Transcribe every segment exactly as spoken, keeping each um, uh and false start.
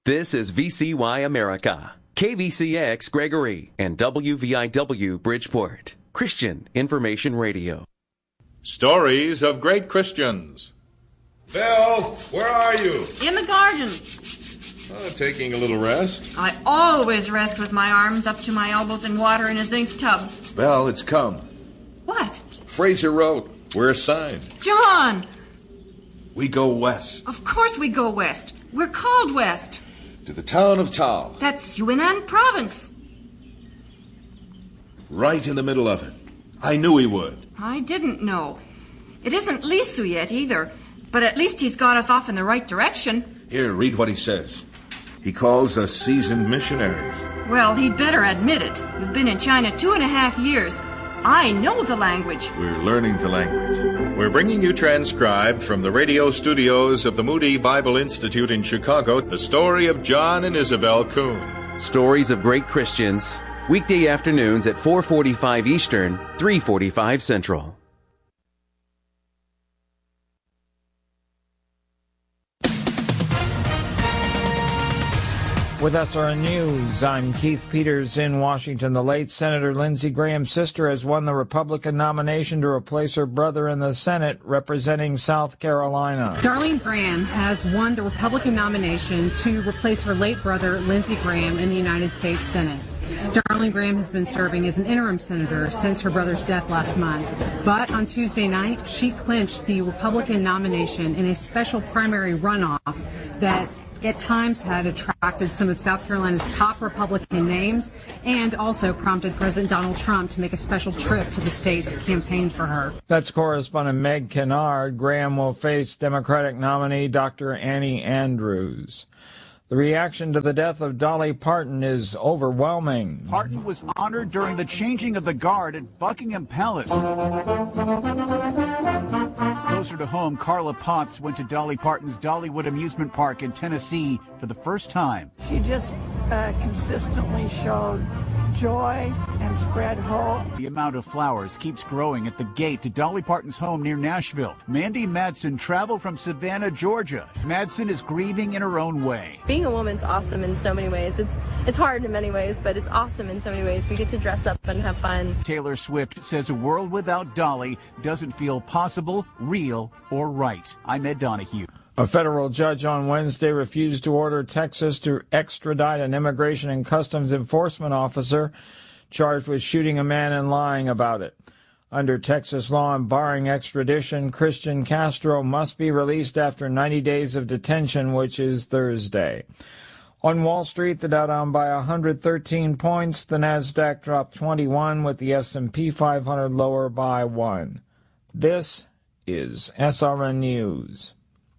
This is V C Y America, K V C X Gregory, and W V I W Bridgeport, Christian Information Radio. Stories of Great Christians. Belle, where are you? In the garden. Oh, taking a little rest? I always rest with my arms up to my elbows in water in a zinc tub. Belle, it's come. What? Fraser wrote. We're assigned. John! We go west. Of course we go west. We're called west. To the town of Tao. That's Yunnan province. Right in the middle of it. I knew he would. I didn't know. It isn't Lisu yet either, but at least he's got us off in the right direction. Here, read what he says. He calls us seasoned missionaries. Well, he'd better admit it. You've been in China two and a half years. I know the language. We're learning the language. We're bringing you transcribed from the radio studios of the Moody Bible Institute in Chicago, the story of John and Isabel Kuhn. Stories of Great Christians, weekday afternoons at four forty-five Eastern, three forty-five Central. With S R N News, I'm Keith Peters in Washington. The late Senator Lindsey Graham's sister has won the Republican nomination to replace her brother in the Senate representing South Carolina. Darlene Graham has won the Republican nomination to replace her late brother, Lindsey Graham, in the United States Senate. Darlene Graham has been serving as an interim senator since her brother's death last month. But on Tuesday night, she clinched the Republican nomination in a special primary runoff that at times had attracted some of South Carolina's top Republican names and also prompted President Donald Trump to make a special trip to the state to campaign for her. That's correspondent Meg Kennard. Graham will face Democratic nominee Doctor Annie Andrews. The reaction to the death of Dolly Parton is overwhelming. Parton was honored during the changing of the guard at Buckingham Palace. Closer to home, Carla Potts went to Dolly Parton's Dollywood Amusement Park in Tennessee for the first time. She just uh, consistently showed joy and spread hope. The amount of flowers keeps growing at the gate to Dolly Parton's home near Nashville. Mandy Madsen traveled from Savannah, Georgia. Madsen is grieving in her own way. Being a woman's awesome in so many ways. It's it's hard in many ways, but it's awesome in so many ways. We get to dress up and have fun. Taylor Swift says a world without Dolly doesn't feel possible, real, or right. I'm Ed Donahue. A federal judge on Wednesday refused to order Texas to extradite an Immigration and Customs Enforcement officer charged with shooting a man and lying about it. Under Texas law and barring extradition, Christian Castro must be released after ninety days of detention, which is Thursday. On Wall Street, the Dow down by one hundred thirteen points. The Nasdaq dropped twenty-one, with the S and P five hundred lower by one. This is S R N News.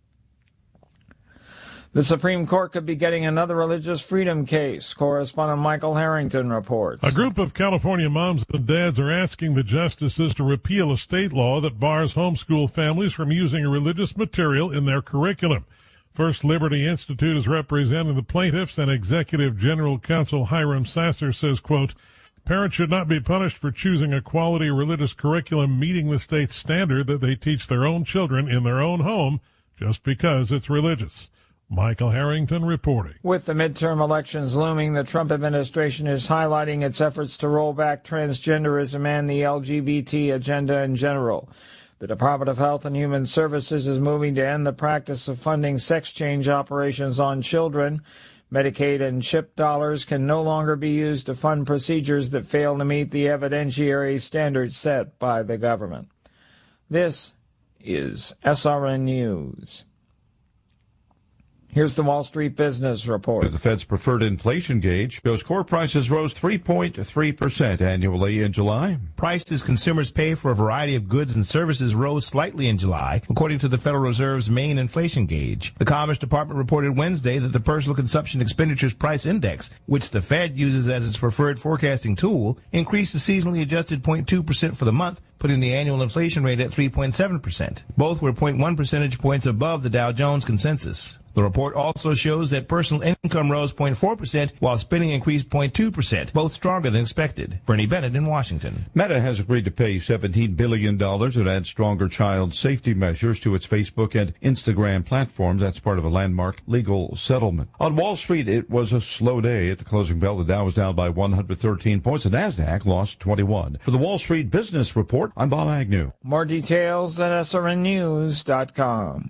The Supreme Court could be getting another religious freedom case. Correspondent Michael Harrington reports. A group of California moms and dads are asking the justices to repeal a state law that bars homeschool families from using religious material in their curriculum. First Liberty Institute is representing the plaintiffs, and Executive General Counsel Hiram Sasser says, quote, parents should not be punished for choosing a quality religious curriculum meeting the state's standard that they teach their own children in their own home just because it's religious. Michael Harrington reporting. With the midterm elections looming, the Trump administration is highlighting its efforts to roll back transgenderism and the L G B T agenda in general. The Department of Health and Human Services is moving to end the practice of funding sex change operations on children. Medicaid and CHIP dollars can no longer be used to fund procedures that fail to meet the evidentiary standards set by the government. This is S R N News. Here's the Wall Street Business Report. The Fed's preferred inflation gauge shows core prices rose three point three percent annually in July. Prices consumers pay for a variety of goods and services rose slightly in July, according to the Federal Reserve's main inflation gauge. The Commerce Department reported Wednesday that the Personal Consumption Expenditures Price Index, which the Fed uses as its preferred forecasting tool, increased a seasonally adjusted zero point two percent for the month, putting the annual inflation rate at three point seven percent. Both were zero point one percentage points above the Dow Jones consensus. The report also shows that personal income rose zero point four percent while spending increased zero point two percent, both stronger than expected. Bernie Bennett in Washington. Meta has agreed to pay seventeen billion dollars and add stronger child safety measures to its Facebook and Instagram platforms. That's part of a landmark legal settlement. On Wall Street, it was a slow day. At the closing bell, the Dow was down by one hundred thirteen points. The NASDAQ lost twenty-one. For the Wall Street Business Report, I'm Bob Agnew. More details at S R N news dot com.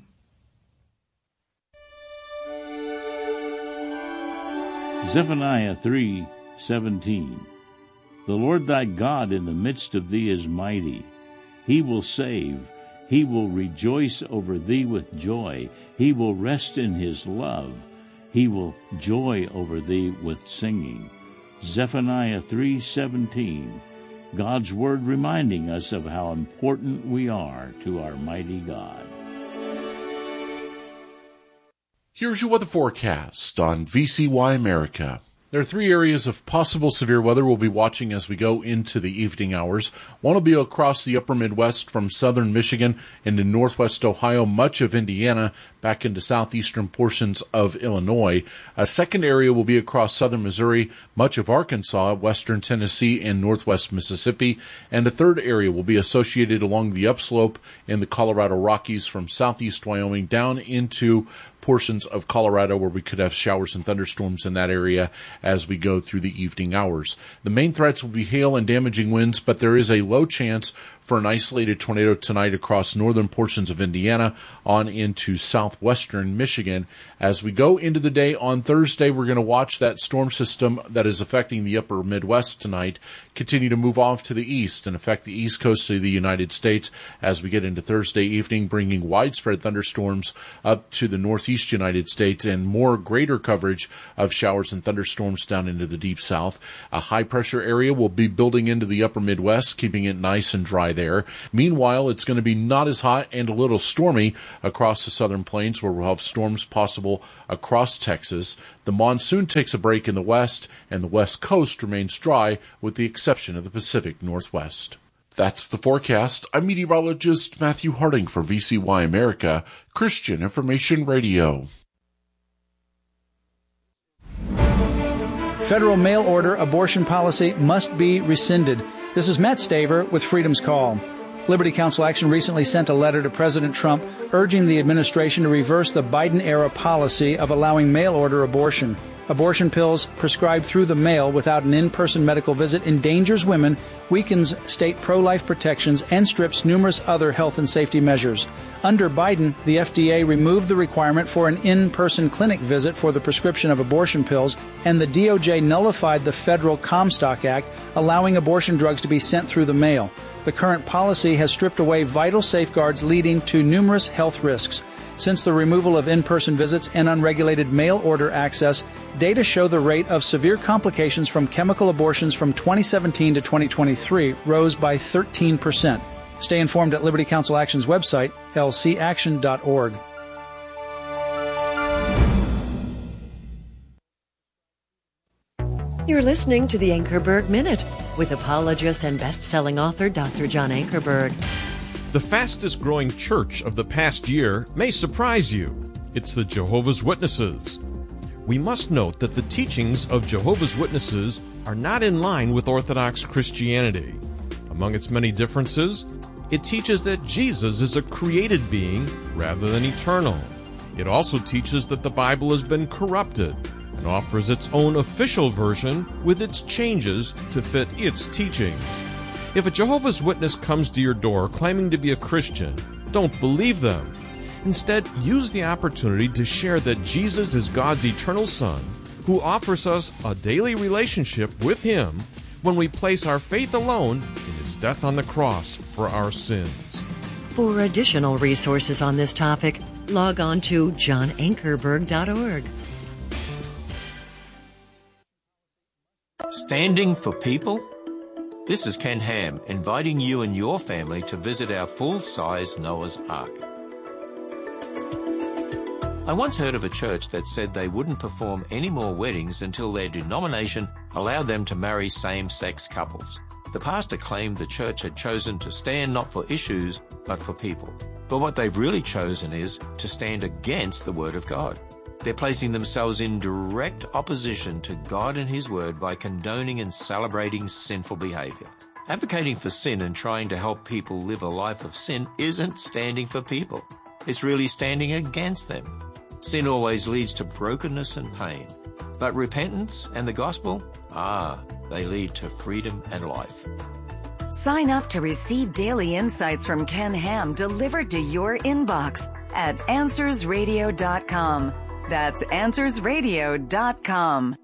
Zephaniah three seventeen. The Lord thy God in the midst of thee is mighty. He will save. He will rejoice over thee with joy. He will rest in his love. He will joy over thee with singing. Zephaniah three seventeen. God's word reminding us of how important we are to our mighty God. Here's your weather forecast on V C Y America. There are three areas of possible severe weather we'll be watching as we go into the evening hours. One will be across the upper Midwest from southern Michigan into northwest Ohio, much of Indiana, back into southeastern portions of Illinois. A second area will be across southern Missouri, much of Arkansas, western Tennessee, and northwest Mississippi. And a third area will be associated along the upslope in the Colorado Rockies from southeast Wyoming down into portions of Colorado where we could have showers and thunderstorms in that area as we go through the evening hours. The main threats will be hail and damaging winds, but there is a low chance for an isolated tornado tonight across northern portions of Indiana on into southwestern Michigan. As we go into the day on Thursday, we're going to watch that storm system that is affecting the upper Midwest tonight continue to move off to the east and affect the east coast of the United States as we get into Thursday evening, bringing widespread thunderstorms up to the northeast United States and more greater coverage of showers and thunderstorms down into the deep south. A high-pressure area will be building into the upper Midwest, keeping it nice and dry there. Meanwhile, it's going to be not as hot and a little stormy across the southern plains where we'll have storms possible across Texas. The monsoon takes a break in the west, and the west coast remains dry with the exception of the Pacific Northwest. That's the forecast. I'm meteorologist Matthew Harding for V C Y America, Christian Information Radio. Federal mail-order abortion policy must be rescinded. This is Matt Staver with Freedom's Call. Liberty Counsel Action recently sent a letter to President Trump urging the administration to reverse the Biden-era policy of allowing mail-order abortion. Abortion pills prescribed through the mail without an in-person medical visit endangers women, weakens state pro-life protections, and strips numerous other health and safety measures. Under Biden, the F D A removed the requirement for an in-person clinic visit for the prescription of abortion pills, and the D O J nullified the federal Comstock Act, allowing abortion drugs to be sent through the mail. The current policy has stripped away vital safeguards leading to numerous health risks. Since the removal of in-person visits and unregulated mail-order access, data show the rate of severe complications from chemical abortions from twenty seventeen to twenty twenty-three rose by thirteen percent. Stay informed at Liberty Counsel Action's website, L C action dot org. You're listening to the Ankerberg Minute with apologist and best-selling author Doctor John Ankerberg. The fastest growing church of the past year may surprise you. It's the Jehovah's Witnesses. We must note that the teachings of Jehovah's Witnesses are not in line with Orthodox Christianity. Among its many differences, it teaches that Jesus is a created being rather than eternal. It also teaches that the Bible has been corrupted and offers its own official version with its changes to fit its teaching. If a Jehovah's Witness comes to your door claiming to be a Christian, don't believe them. Instead, use the opportunity to share that Jesus is God's eternal Son, who offers us a daily relationship with Him when we place our faith alone in His death on the cross for our sins. For additional resources on this topic, log on to john ankerberg dot org. Standing for people? This is Ken Ham, inviting you and your family to visit our full-size Noah's Ark. I once heard of a church that said they wouldn't perform any more weddings until their denomination allowed them to marry same-sex couples. The pastor claimed the church had chosen to stand not for issues, but for people. But what they've really chosen is to stand against the Word of God. They're placing themselves in direct opposition to God and His Word by condoning and celebrating sinful behavior. Advocating for sin and trying to help people live a life of sin isn't standing for people. It's really standing against them. Sin always leads to brokenness and pain. But repentance and the gospel, ah, they lead to freedom and life. Sign up to receive daily insights from Ken Ham delivered to your inbox at answers radio dot com. That's answers radio dot com.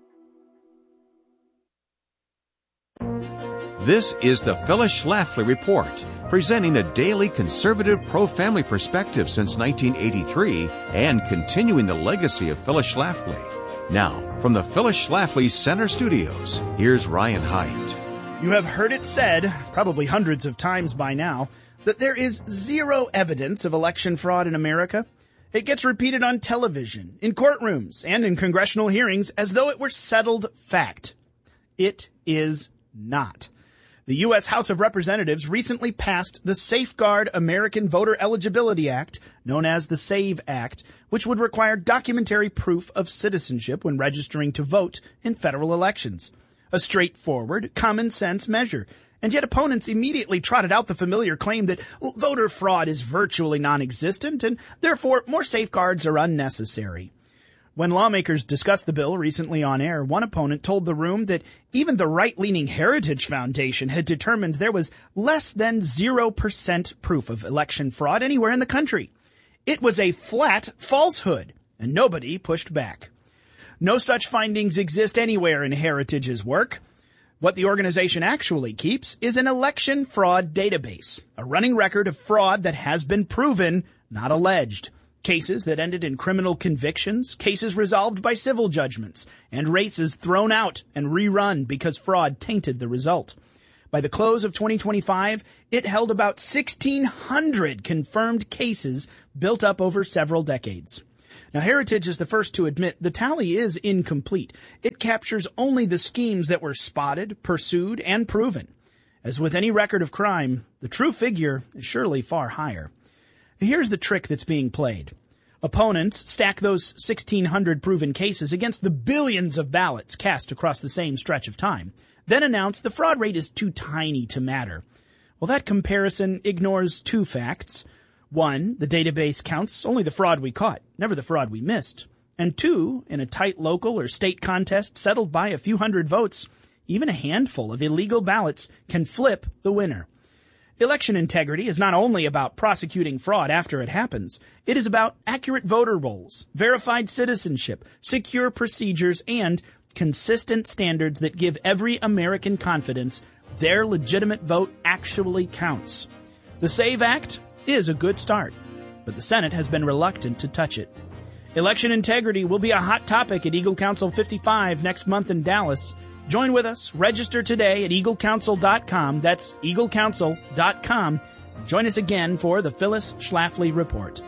This is the Phyllis Schlafly Report, presenting a daily conservative pro-family perspective since nineteen eighty-three and continuing the legacy of Phyllis Schlafly. Now, from the Phyllis Schlafly Center Studios, here's Ryan Haidt. You have heard it said, probably hundreds of times by now, that there is zero evidence of election fraud in America. It gets repeated on television, in courtrooms, and in congressional hearings as though it were settled fact. It is not. The U S House of Representatives recently passed the Safeguard American Voter Eligibility Act, known as the SAVE Act, which would require documentary proof of citizenship when registering to vote in federal elections. A straightforward, common-sense measure. And yet opponents immediately trotted out the familiar claim that well, voter fraud is virtually non-existent and therefore more safeguards are unnecessary. When lawmakers discussed the bill recently on air, one opponent told the room that even the right-leaning Heritage Foundation had determined there was less than zero percent proof of election fraud anywhere in the country. It was a flat falsehood, and nobody pushed back. No such findings exist anywhere in Heritage's work. What the organization actually keeps is an election fraud database, a running record of fraud that has been proven, not alleged. Cases that ended in criminal convictions, cases resolved by civil judgments, and races thrown out and rerun because fraud tainted the result. By the close of twenty twenty-five, it held about sixteen hundred confirmed cases built up over several decades. Now, Heritage is the first to admit the tally is incomplete. It captures only the schemes that were spotted, pursued, and proven. As with any record of crime, the true figure is surely far higher. Here's the trick that's being played. Opponents stack those sixteen hundred proven cases against the billions of ballots cast across the same stretch of time, then announce the fraud rate is too tiny to matter. Well, that comparison ignores two facts. One, the database counts only the fraud we caught, never the fraud we missed. And two, in a tight local or state contest settled by a few hundred votes, even a handful of illegal ballots can flip the winner. Election integrity is not only about prosecuting fraud after it happens. It is about accurate voter rolls, verified citizenship, secure procedures, and consistent standards that give every American confidence their legitimate vote actually counts. The SAVE Act is a good start, but the Senate has been reluctant to touch it. Election integrity will be a hot topic at Eagle Council fifty-five next month in Dallas. Join with us. Register today at eagle council dot com. That's eagle council dot com. Join us again for the Phyllis Schlafly Report.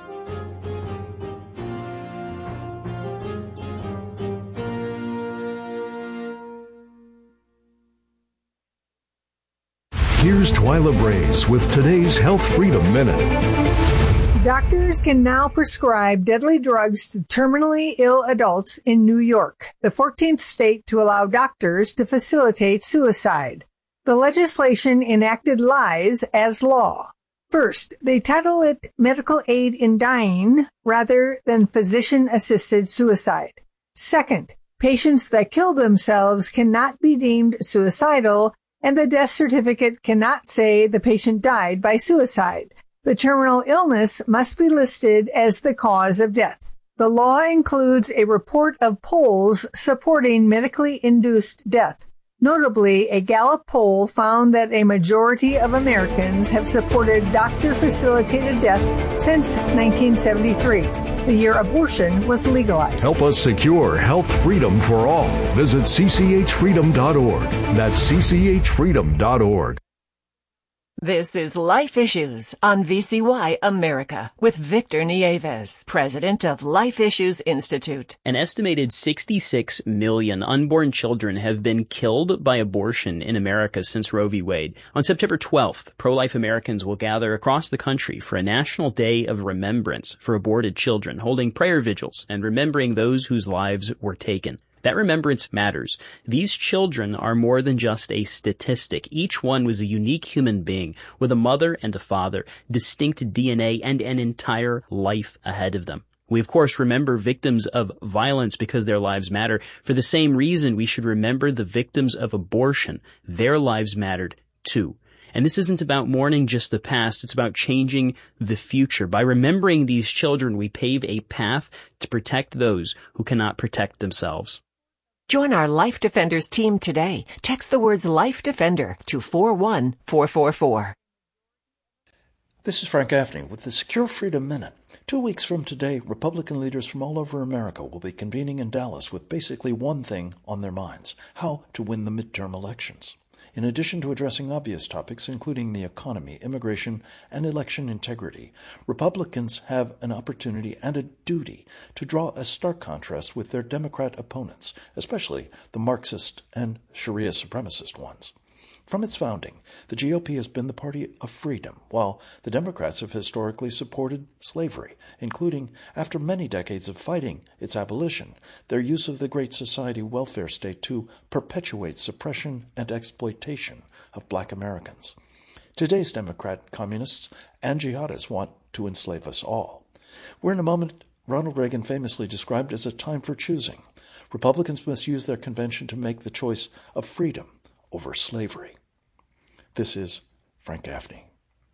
Here's Twyla Brace with today's Health Freedom Minute. Doctors can now prescribe deadly drugs to terminally ill adults in New York, the fourteenth state to allow doctors to facilitate suicide. The legislation enacted lies as law. First, they title it medical aid in dying rather than physician-assisted suicide. Second, patients that kill themselves cannot be deemed suicidal, and the death certificate cannot say the patient died by suicide. The terminal illness must be listed as the cause of death. The law includes a report of polls supporting medically induced death. Notably, a Gallup poll found that a majority of Americans have supported doctor-facilitated death since nineteen seventy-three, the year abortion was legalized. Help us secure health freedom for all. Visit c c h freedom dot org. That's c c h freedom dot org. This is Life Issues on V C Y America with Victor Nieves, president of Life Issues Institute. An estimated sixty-six million unborn children have been killed by abortion in America since Roe v. Wade. On September twelfth, pro-life Americans will gather across the country for a national day of remembrance for aborted children, holding prayer vigils and remembering those whose lives were taken. That remembrance matters. These children are more than just a statistic. Each one was a unique human being with a mother and a father, distinct D N A, and an entire life ahead of them. We, of course, remember victims of violence because their lives matter. For the same reason, we should remember the victims of abortion. Their lives mattered, too. And this isn't about mourning just the past. It's about changing the future. By remembering these children, we pave a path to protect those who cannot protect themselves. Join our Life Defenders team today. Text the words Life Defender to four one four four four. This is Frank Gaffney with the Secure Freedom Minute. Two weeks from today, Republican leaders from all over America will be convening in Dallas with basically one thing on their minds: how to win the midterm elections. In addition to addressing obvious topics, including the economy, immigration, and election integrity, Republicans have an opportunity and a duty to draw a stark contrast with their Democrat opponents, especially the Marxist and Sharia supremacist ones. From its founding, the G O P has been the party of freedom, while the Democrats have historically supported slavery, including, after many decades of fighting its abolition, their use of the Great Society welfare state to perpetuate suppression and exploitation of black Americans. Today's Democrat communists and jihadists want to enslave us all. We're in a moment Ronald Reagan famously described as a time for choosing. Republicans must use their convention to make the choice of freedom over slavery. This is Frank Gaffney.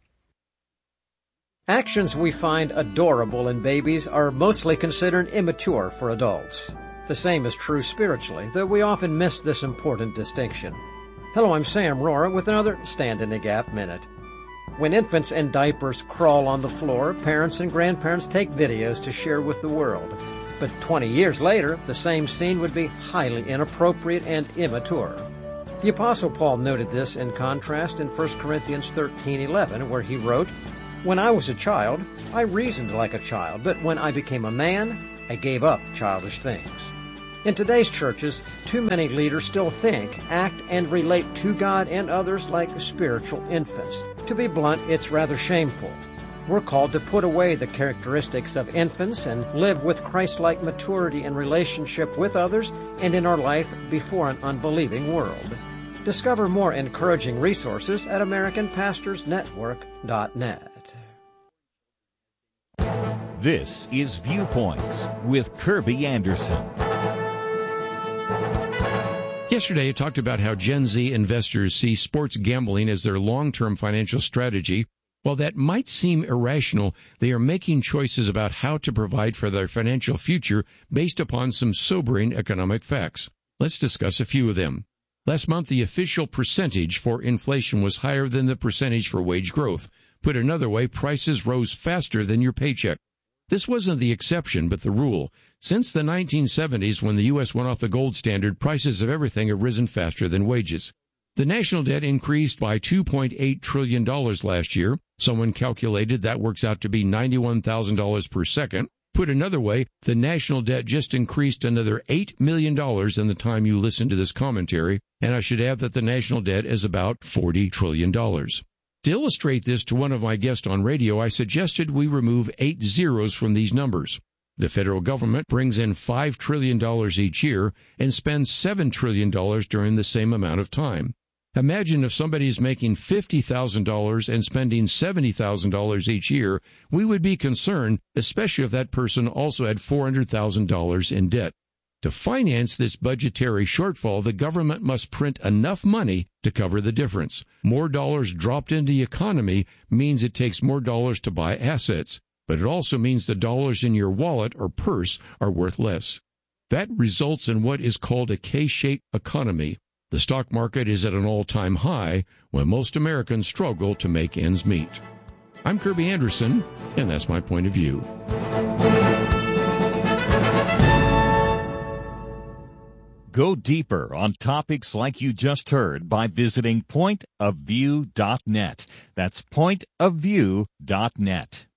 Actions we find adorable in babies are mostly considered immature for adults. The same is true spiritually, though we often miss this important distinction. Hello, I'm Sam Rohrer with another Stand in the Gap Minute. When infants in diapers crawl on the floor, parents and grandparents take videos to share with the world. But twenty years later, the same scene would be highly inappropriate and immature. The Apostle Paul noted this in contrast in First Corinthians thirteen eleven, where he wrote, "When I was a child, I reasoned like a child, but when I became a man, I gave up childish things." In today's churches, too many leaders still think, act, and relate to God and others like spiritual infants. To be blunt, it's rather shameful. We're called to put away the characteristics of infants and live with Christ-like maturity in relationship with others and in our life before an unbelieving world. Discover more encouraging resources at American Pastors Network dot net. This is Viewpoints with Kirby Anderson. Yesterday, I talked about how Gen Z investors see sports gambling as their long-term financial strategy. While that might seem irrational, they are making choices about how to provide for their financial future based upon some sobering economic facts. Let's discuss a few of them. Last month, the official percentage for inflation was higher than the percentage for wage growth. Put another way, prices rose faster than your paycheck. This wasn't the exception, but the rule. Since the nineteen seventies, when the U S went off the gold standard, prices of everything have risen faster than wages. The national debt increased by two point eight trillion dollars last year. Someone calculated that works out to be ninety-one thousand dollars per second. Put another way, the national debt just increased another eight million dollars in the time you listen to this commentary, and I should add that the national debt is about forty trillion dollars. To illustrate this to one of my guests on radio, I suggested we remove eight zeros from these numbers. The federal government brings in five trillion dollars each year and spends seven trillion dollars during the same amount of time. Imagine if somebody is making fifty thousand dollars and spending seventy thousand dollars each year, we would be concerned, especially if that person also had four hundred thousand dollars in debt. To finance this budgetary shortfall, the government must print enough money to cover the difference. More dollars dropped into the economy means it takes more dollars to buy assets, but it also means the dollars in your wallet or purse are worth less. That results in what is called a K-shaped economy. The stock market is at an all-time high when most Americans struggle to make ends meet. I'm Kirby Anderson, and that's my point of view. Go deeper on topics like you just heard by visiting point of view dot net. That's point of view dot net.